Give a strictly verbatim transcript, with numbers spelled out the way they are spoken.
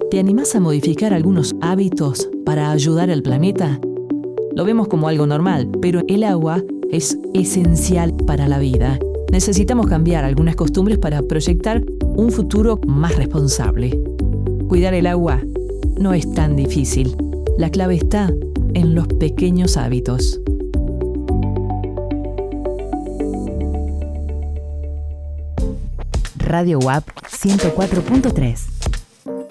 ¿Te animás a modificar algunos hábitos para ayudar al planeta? Lo vemos como algo normal, pero el agua es esencial para la vida. Necesitamos cambiar algunas costumbres para proyectar un futuro más responsable. Cuidar el agua no es tan difícil. La clave está en los pequeños hábitos. Radio U A P ciento cuatro punto tres.